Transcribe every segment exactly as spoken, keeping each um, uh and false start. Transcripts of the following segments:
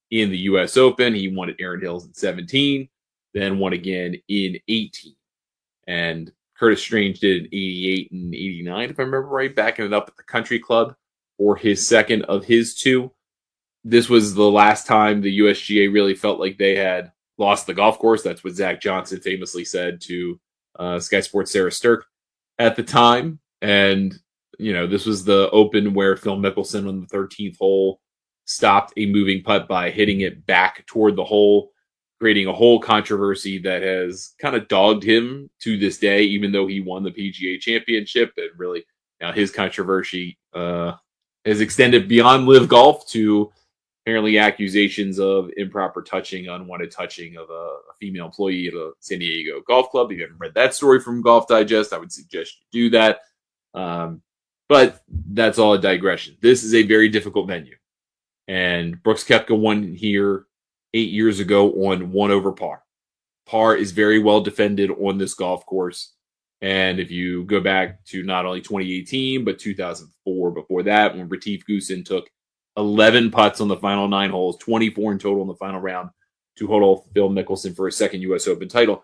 in the U S Open. He won at Erin Hills in seventeen, then won again in eighteen. And Curtis Strange did eighty-eight and eighty-nine, if I remember right, backing it up at the Country Club for his second of his two. This was the last time the U S G A really felt like they had lost the golf course. That's what Zach Johnson famously said to uh, Sky Sports' Sarah Stirk at the time. And, you know, this was the Open where Phil Mickelson on the thirteenth hole stopped a moving putt by hitting it back toward the hole, creating a whole controversy that has kind of dogged him to this day, even though he won the P G A championship. And really, now his controversy uh, has extended beyond Live Golf to apparently accusations of improper touching, unwanted touching of a, a female employee at a San Diego golf club. If you haven't read that story from Golf Digest, I would suggest you do that. Um, but that's all a digression. This is a very difficult venue. And Brooks Koepka won here eight years ago on one over par. Par is very well defended on this golf course. And if you go back to not only twenty eighteen, but two thousand four before that, when Retief Goosen took eleven putts on the final nine holes, twenty-four in total in the final round to hold off Phil Mickelson for a second U S Open title,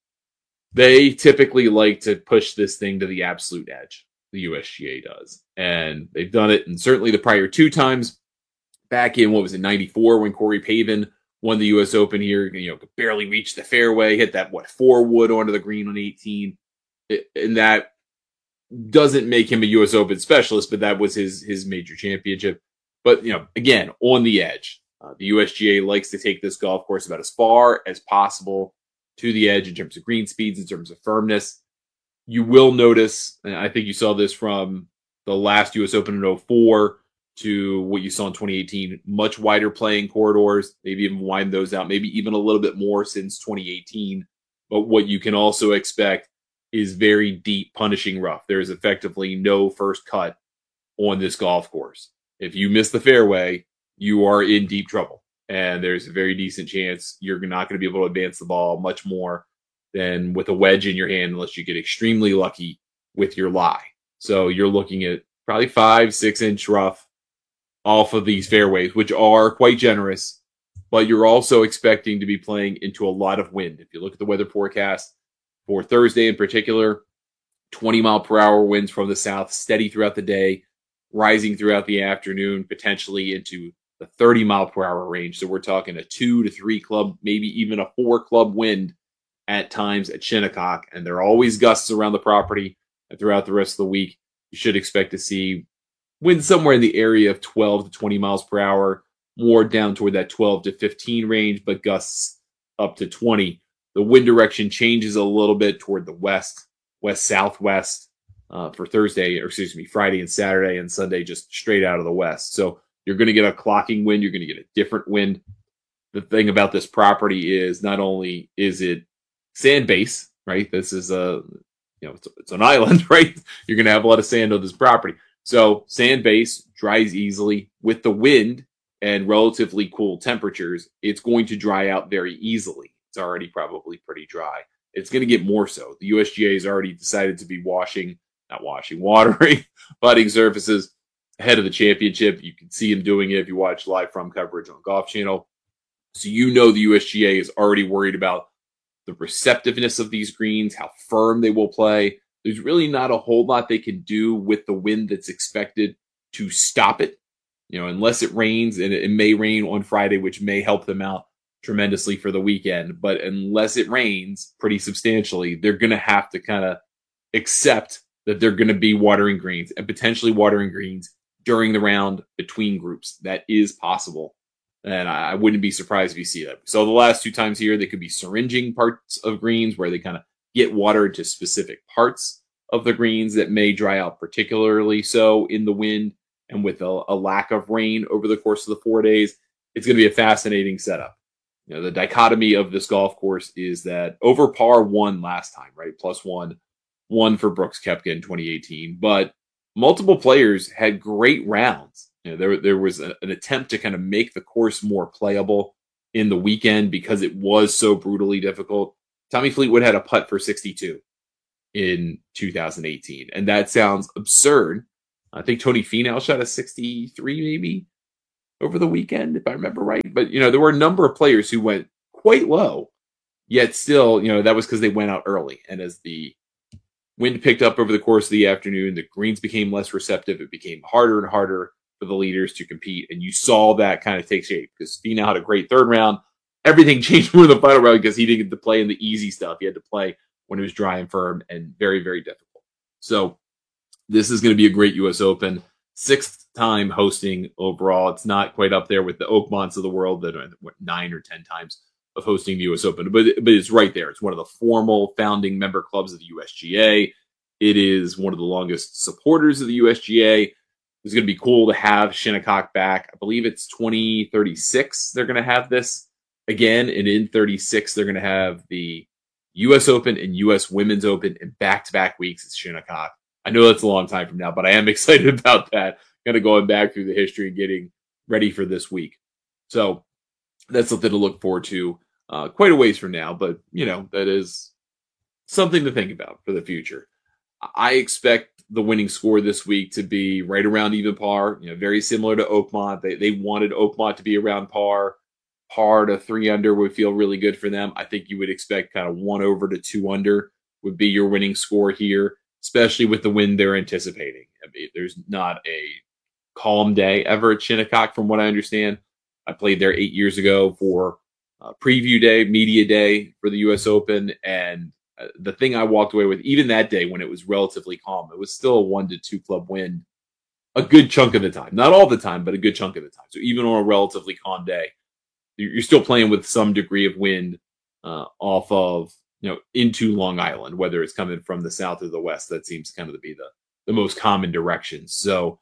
they typically like to push this thing to the absolute edge. The U S G A does. And they've done it, and certainly the prior two times. Back in, what was it, ninety-four, when Corey Pavin won the U S Open here, you know, could barely reach the fairway, hit that, what, four wood onto the green on eighteen. It, and that doesn't make him a U S Open specialist, but that was his his major championship. But, you know, again, on the edge. Uh, the U S G A likes to take this golf course about as far as possible to the edge in terms of green speeds, in terms of firmness. You will notice, and I think you saw this from the last U S Open in oh four, to what you saw in twenty eighteen, much wider playing corridors, maybe even widen those out, maybe even a little bit more since twenty eighteen. But what you can also expect is very deep punishing rough. There is effectively no first cut on this golf course. If you miss the fairway, you are in deep trouble. And there's a very decent chance you're not going to be able to advance the ball much more than with a wedge in your hand, unless you get extremely lucky with your lie. So you're looking at probably five, six inch rough off of these fairways, which are quite generous, but you're also expecting to be playing into a lot of wind. If you look at the weather forecast for Thursday in particular, twenty mile per hour winds from the south, steady throughout the day, rising throughout the afternoon, potentially into the thirty mile per hour range. So we're talking a two to three club, maybe even a four club wind at times at Shinnecock. And there are always gusts around the property, and throughout the rest of the week, you should expect to see wind somewhere in the area of twelve to twenty miles per hour, more down toward that twelve to fifteen range, but gusts up to twenty. The wind direction changes a little bit toward the west, west-southwest uh, for Thursday, or excuse me, Friday and Saturday, and Sunday just straight out of the west. So you're going to get a clocking wind. You're going to get a different wind. The thing about this property is not only is it sand base, right? This is a, you know, it's, it's an island, right? You're going to have a lot of sand on this property. So sand base dries easily. With the wind and relatively cool temperatures, it's going to dry out very easily. It's already probably pretty dry. It's going to get more so. The U S G A has already decided to be washing, not washing, watering putting surfaces ahead of the championship. You can see him doing it if you watch live from coverage on Golf Channel. So you know the U S G A is already worried about the receptiveness of these greens, how firm they will play. There's really not a whole lot they can do with the wind that's expected to stop it, you know, unless it rains, and it may rain on Friday, which may help them out tremendously for the weekend. But unless it rains pretty substantially, they're going to have to kind of accept that they're going to be watering greens, and potentially watering greens during the round between groups. That is possible. And I wouldn't be surprised if you see that. So the last two times here, they could be syringing parts of greens where they kind of get water to specific parts of the greens that may dry out particularly so in the wind and with a, a lack of rain over the course of the four days. It's going to be a fascinating setup. You know, the dichotomy of this golf course is that over par won last time, right? Plus one, one for Brooks Koepka in twenty eighteen, but multiple players had great rounds. You know, there, there was a, an attempt to kind of make the course more playable in the weekend because it was so brutally difficult. Tommy Fleetwood had a putt for sixty-two in two thousand eighteen, and that sounds absurd. I think Tony Finau shot a sixty-three maybe, over the weekend, if I remember right. But, you know, there were a number of players who went quite low, yet still, you know, that was because they went out early. And as the wind picked up over the course of the afternoon, the greens became less receptive. It became harder and harder for the leaders to compete. And you saw that kind of take shape because Finau had a great third round. Everything changed for the final round because he didn't get to play in the easy stuff. He had to play when it was dry and firm and very, very difficult. So this is going to be a great U S Open. Sixth time hosting overall. It's not quite up there with the Oakmonts of the world that are what, nine or ten times of hosting the U S Open, but, but it's right there. It's one of the formal founding member clubs of the U S G A. It is one of the longest supporters of the U S G A. It's going to be cool to have Shinnecock back. I believe it's twenty thirty-six. They're going to have this again. And in thirty-six, they're going to have the U S Open and U S Women's Open in back-to-back weeks at Shinnecock. I know that's a long time from now, but I am excited about that. Kind of going back through the history and getting ready for this week. So that's something to look forward to uh, quite a ways from now. But, you know, that is something to think about for the future. I expect the winning score this week to be right around even par, you know, very similar to Oakmont. They, they wanted Oakmont to be around par. Par to three under would feel really good for them. I think you would expect kind of one over to two under would be your winning score here, especially with the wind they're anticipating. I mean, there's not a calm day ever at Shinnecock, from what I understand. I played there eight years ago for uh, preview day, media day for the U S Open. And uh, the thing I walked away with, even that day when it was relatively calm, it was still a one to two club wind a good chunk of the time. Not all the time, but a good chunk of the time. So even on a relatively calm day, you're still playing with some degree of wind uh, off of, you know, into Long Island, whether it's coming from the south or the west. That seems kind of to be the, the most common direction. So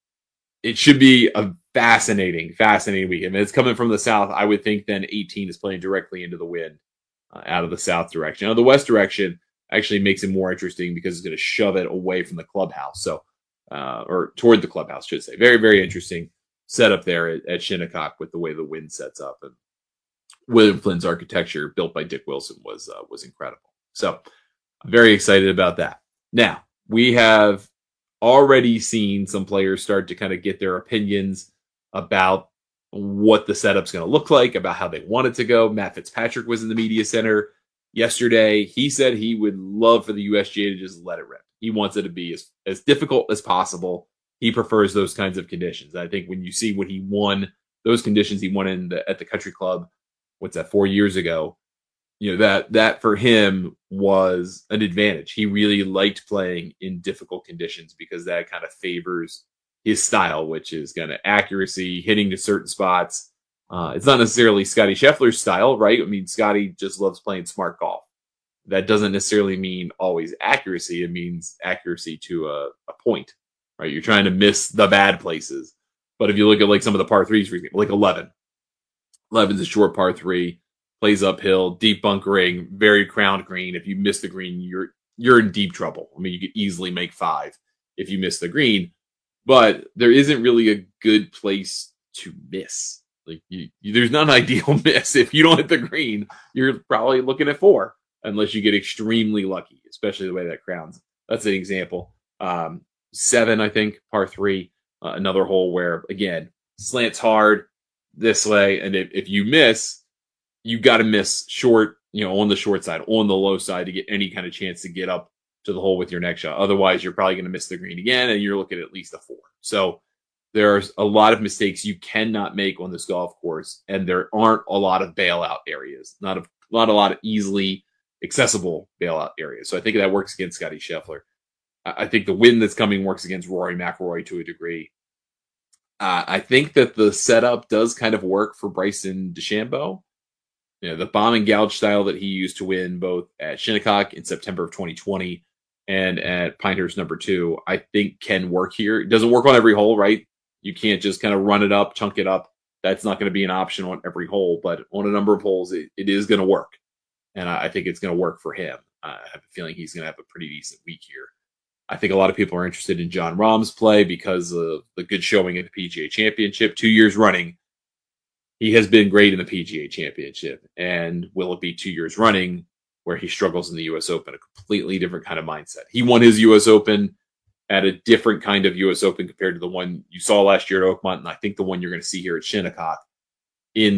it should be a fascinating, fascinating weekend. If it's coming from the south, I would think then eighteen is playing directly into the wind uh, out of the south direction. Now, the west direction actually makes it more interesting because it's going to shove it away from the clubhouse. So, uh, or toward the clubhouse, should say. Very, very interesting setup there at, at Shinnecock with the way the wind sets up. And William Flynn's architecture, built by Dick Wilson, was uh, was incredible. So I'm very excited about that. Now, we have already seen some players start to kind of get their opinions about what the setup's going to look like, about how they want it to go. Matt Fitzpatrick was in the media center yesterday. He said he would love for the U S G A to just let it rip. He wants it to be as, as difficult as possible. He prefers those kinds of conditions. I think when you see when he won those conditions, he won in the, at the Country Club, what's that, four years ago, you know, that that for him was an advantage. He really liked playing in difficult conditions because that kind of favors his style, which is kind of accuracy, hitting to certain spots. Uh, it's not necessarily Scotty Scheffler's style, right? I mean, Scotty just loves playing smart golf. That doesn't necessarily mean always accuracy. It means accuracy to a, a point, right? You're trying to miss the bad places. But if you look at like some of the par threes, for example, like eleven, eleven's a short par three, plays uphill, deep bunkering, very crowned green. If you miss the green, you're you're in deep trouble. I mean, you could easily make five if you miss the green, but there isn't really a good place to miss. Like you, you, there's not an ideal miss. If you don't hit the green, you're probably looking at four, unless you get extremely lucky, especially the way that crowns. That's an example. Um, seven, I think, par three, uh, another hole where, again, slants hard this way. And if, if you miss, you got to miss short, you know, on the short side, on the low side to get any kind of chance to get up to the hole with your next shot. Otherwise, you're probably going to miss the green again, and you're looking at at least a four. So there's a lot of mistakes you cannot make on this golf course, and there aren't a lot of bailout areas, not a, not a lot of easily accessible bailout areas. So I think that works against Scotty Scheffler. I think the wind that's coming works against Rory McIlroy to a degree. Uh, I think that the setup does kind of work for Bryson DeChambeau. You know, the bomb and gouge style that he used to win both at Shinnecock in September of twenty twenty and at Pinehurst number two, I think can work here. It doesn't work on every hole, right? You can't just kind of run it up, chunk it up. That's not going to be an option on every hole, but on a number of holes, it, it is going to work. And I, I think it's going to work for him. I have a feeling he's going to have a pretty decent week here. I think a lot of people are interested in Jon Rahm's play because of the good showing at the P G A Championship two years running. He has been great in the P G A Championship. And will it be two years running where he struggles in the U S Open? A completely different kind of mindset. He won his U S Open at a different kind of U S Open compared to the one you saw last year at Oakmont, and I think the one you're going to see here at Shinnecock.